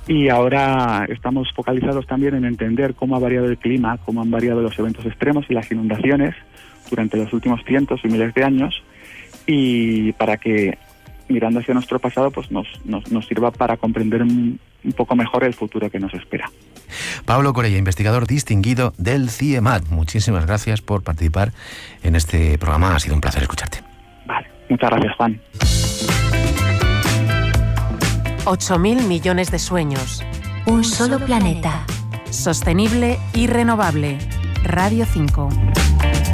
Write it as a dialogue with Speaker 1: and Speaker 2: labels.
Speaker 1: Y ahora estamos focalizados también en entender cómo ha variado el clima, cómo han variado los eventos extremos y las inundaciones durante los últimos cientos y miles de años, y para que, mirando hacia nuestro pasado, pues nos sirva para comprender un poco mejor el futuro que nos espera.
Speaker 2: Pablo Corella, investigador distinguido del CIEMAT, muchísimas gracias por participar en este programa. Ha sido un placer escucharte.
Speaker 1: Vale, muchas gracias, Juan.
Speaker 3: 8.000 millones de sueños.
Speaker 4: Un solo planeta.
Speaker 3: Sostenible y renovable. Radio 5.